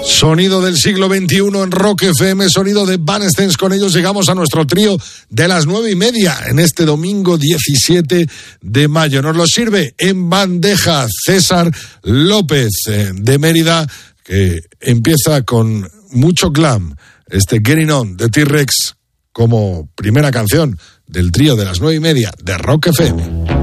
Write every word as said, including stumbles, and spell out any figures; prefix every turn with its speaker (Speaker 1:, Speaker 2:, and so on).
Speaker 1: Sonido del siglo veintiuno en Rock F M, sonido de Evanescence. Con ellos llegamos a nuestro trío de las nueve y media en este domingo diecisiete de mayo. Nos lo sirve en bandeja César López eh, de Mérida, que empieza con mucho glam este Getting On de T-Rex como primera canción del trío de las nueve y media de Rock F M.